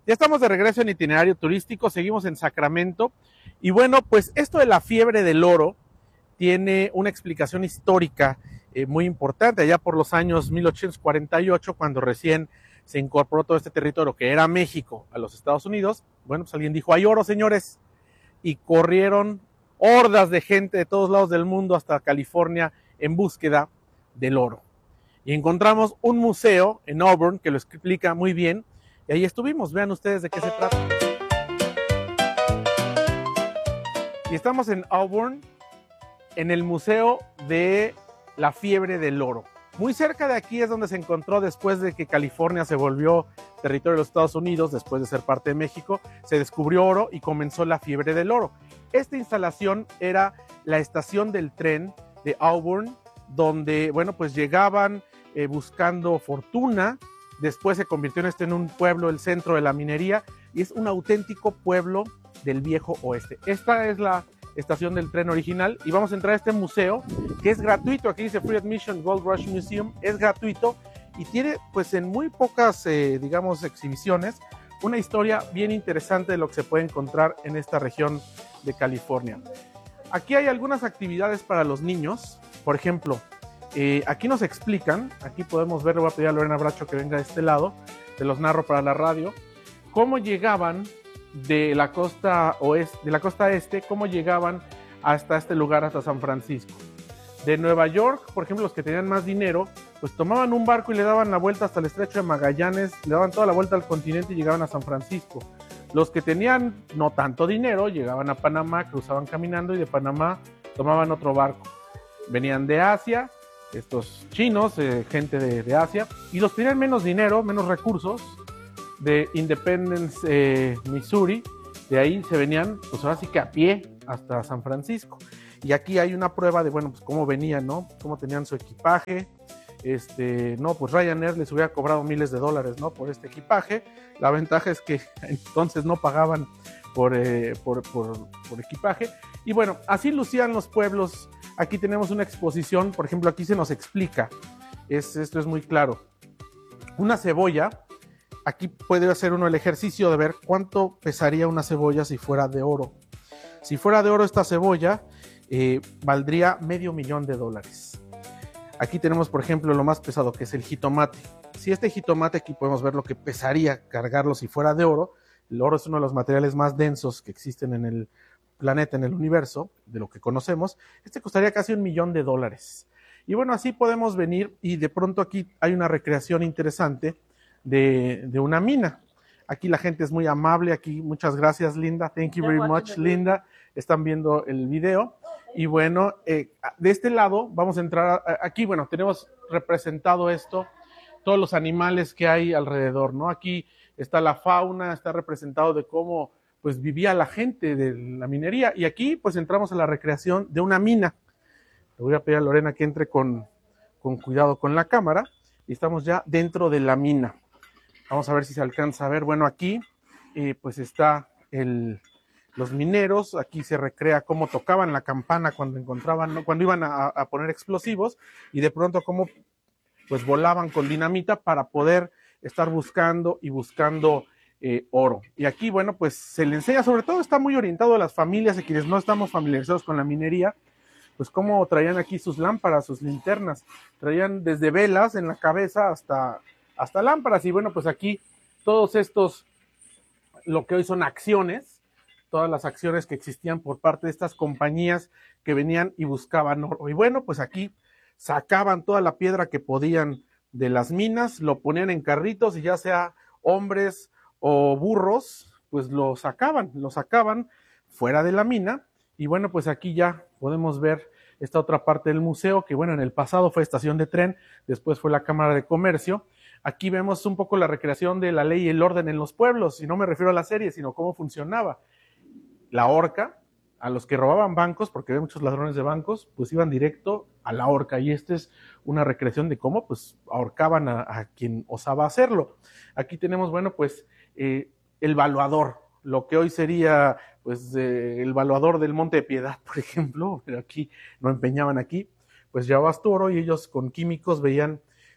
Ya estamos de regreso en itinerario turístico, seguimos en Sacramento y bueno, pues esto de la fiebre del oro tiene una explicación histórica muy importante, allá por los años 1848, cuando recién se incorporó todo este territorio que era México a los Estados Unidos. Bueno, pues alguien dijo, hay oro, señores, y corrieron hordas de gente de todos lados del mundo hasta California en búsqueda del oro. Y encontramos un museo en Auburn que lo explica muy bien, y ahí estuvimos. Vean ustedes de qué se trata. Y estamos en Auburn, en el Museo de la Fiebre del Oro. Muy cerca de aquí es donde se encontró, después de que California se volvió territorio de los Estados Unidos, después de ser parte de México, se descubrió oro y comenzó la fiebre del oro. Esta instalación era la estación del tren de Auburn, donde, bueno, pues llegaban buscando fortuna. Después se convirtió en un pueblo, el centro de la minería, y es un auténtico pueblo del viejo oeste. Esta es la estación del tren original y vamos a entrar a este museo que es gratuito. Aquí dice Free Admission Gold Rush Museum, es gratuito y tiene pues en muy pocas digamos exhibiciones una historia bien interesante de lo que se puede encontrar en esta región de California. Aquí hay algunas actividades para los niños, por ejemplo, aquí nos explican, aquí podemos ver, le voy a pedir a Lorena Bracho que venga de este lado, se los narro para la radio, cómo llegaban de la costa oeste, de la costa este, cómo llegaban hasta este lugar, hasta San Francisco. De Nueva York, por ejemplo, los que tenían más dinero, pues tomaban un barco y le daban la vuelta hasta el estrecho de Magallanes, le daban toda la vuelta al continente y llegaban a San Francisco. Los que tenían no tanto dinero, llegaban a Panamá, cruzaban caminando y de Panamá tomaban otro barco. Venían de Asia, estos chinos, gente de Asia, y los que tenían menos dinero, menos recursos, de Independence, Missouri, de ahí se venían, pues ahora sí que a pie hasta San Francisco. Y aquí hay una prueba de, bueno, pues cómo venían, ¿no? Cómo tenían su equipaje. No, pues Ryanair les hubiera cobrado miles de dólares, ¿no? Por este equipaje. La ventaja es que entonces no pagaban por equipaje. Y bueno, así lucían los pueblos. Aquí tenemos una exposición, por ejemplo, aquí se nos explica, esto es muy claro. Una cebolla, aquí puede hacer uno el ejercicio de ver cuánto pesaría una cebolla si fuera de oro. Si fuera de oro esta cebolla, valdría $500,000. Aquí tenemos, por ejemplo, lo más pesado, que es el jitomate. Si este jitomate, aquí podemos ver lo que pesaría cargarlo si fuera de oro. El oro es uno de los materiales más densos que existen en el planeta, en el universo, de lo que conocemos. Este costaría casi $1,000,000. Y bueno, así podemos venir y de pronto aquí hay una recreación interesante de una mina. Aquí la gente es muy amable, aquí muchas gracias, Linda, thank you very much, Linda, están viendo el video. Y bueno, de este lado vamos a entrar, aquí bueno, tenemos representado esto, todos los animales que hay alrededor, ¿no? Aquí está la fauna, está representado de cómo pues vivía la gente de la minería, y aquí pues entramos a la recreación de una mina. Le voy a pedir a Lorena que entre con cuidado con la cámara, y estamos ya dentro de la mina. Vamos a ver si se alcanza a ver. Bueno, aquí pues está los mineros. Aquí se recrea cómo tocaban la campana cuando encontraban, ¿no? Cuando iban a poner explosivos, y de pronto cómo pues volaban con dinamita para poder estar buscando y buscando oro. Y aquí, bueno, pues se le enseña, sobre todo está muy orientado a las familias, a quienes no estamos familiarizados con la minería, pues cómo traían aquí sus lámparas, sus linternas, traían desde velas en la cabeza hasta lámparas. Y bueno, pues aquí todos estos, lo que hoy son acciones, todas las acciones que existían por parte de estas compañías que venían y buscaban oro. Y bueno, pues aquí sacaban toda la piedra que podían de las minas, lo ponían en carritos, y ya sea hombres o burros, pues lo sacaban fuera de la mina. Y bueno, pues aquí ya podemos ver esta otra parte del museo, que bueno, en el pasado fue estación de tren, después fue la Cámara de Comercio. Aquí vemos un poco la recreación de la ley y el orden en los pueblos, y no me refiero a la serie, sino cómo funcionaba. La horca, a los que robaban bancos, porque había muchos ladrones de bancos, pues iban directo a la horca, y esta es una recreación de cómo pues ahorcaban a quien osaba hacerlo. Aquí tenemos, bueno, pues el valuador, lo que hoy sería pues el valuador del Monte de Piedad, por ejemplo, pero aquí lo empeñaban aquí, pues llevabas tu oro y ellos con químicos veían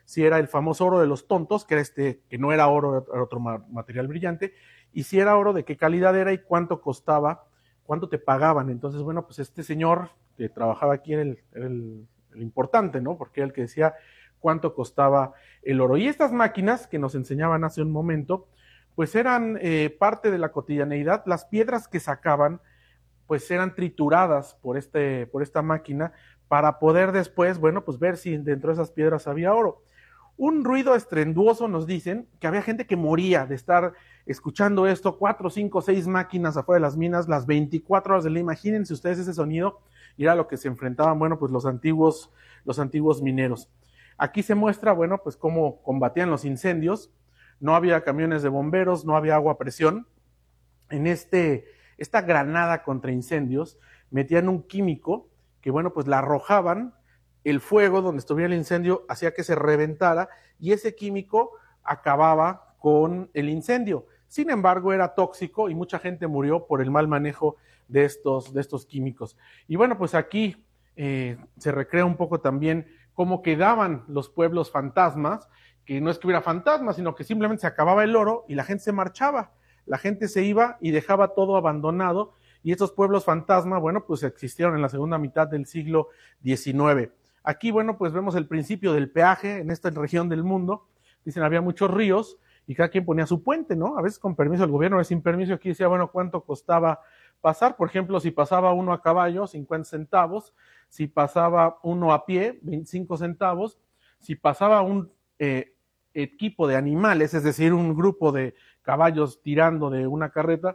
si era el famoso oro de los tontos, que era que no era oro, era otro material brillante, y si era oro, de qué calidad era y cuánto costaba, cuánto te pagaban. Entonces, bueno, pues este señor que trabajaba aquí era el importante, ¿no? Porque era el que decía cuánto costaba el oro. Y estas máquinas que nos enseñaban hace un momento, pues eran parte de la cotidianeidad. Las piedras que sacaban, pues eran trituradas por esta máquina para poder después, bueno, pues ver si dentro de esas piedras había oro. Un ruido estruendoso, nos dicen, que había gente que moría de estar escuchando esto, 4, 5, 6 máquinas afuera de las minas, las 24 horas del día. Imagínense ustedes ese sonido, y era lo que se enfrentaban, bueno, pues los antiguos mineros. Aquí se muestra, bueno, pues cómo combatían los incendios. No había camiones de bomberos, no había agua a presión. En esta granada contra incendios metían un químico que, bueno, pues la arrojaban, el fuego donde estuviera el incendio hacía que se reventara y ese químico acababa con el incendio. Sin embargo, era tóxico y mucha gente murió por el mal manejo de estos químicos. Y bueno, pues aquí se recrea un poco también cómo quedaban los pueblos fantasmas, que no es que hubiera fantasmas, sino que simplemente se acababa el oro y la gente se marchaba. La gente se iba y dejaba todo abandonado, y estos pueblos fantasma, bueno, pues existieron en la segunda mitad del siglo XIX. Aquí, bueno, pues vemos el principio del peaje en esta región del mundo. Dicen, había muchos ríos y cada quien ponía su puente, ¿no? A veces con permiso del gobierno, a veces sin permiso. Aquí decía, bueno, ¿cuánto costaba pasar? Por ejemplo, si pasaba uno a caballo, 50 centavos. Si pasaba uno a pie, 25 centavos. Si pasaba un equipo de animales, es decir, un grupo de caballos tirando de una carreta,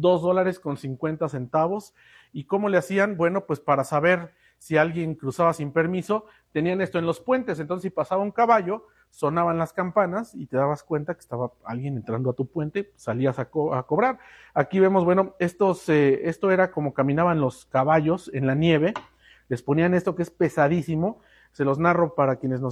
$2.50. ¿Y cómo le hacían? Bueno, pues para saber si alguien cruzaba sin permiso, tenían esto en los puentes. Entonces, si pasaba un caballo, sonaban las campanas y te dabas cuenta que estaba alguien entrando a tu puente, salías a cobrar. Aquí vemos, bueno, esto era como caminaban los caballos en la nieve. Les ponían esto que es pesadísimo. Se los narro para quienes nos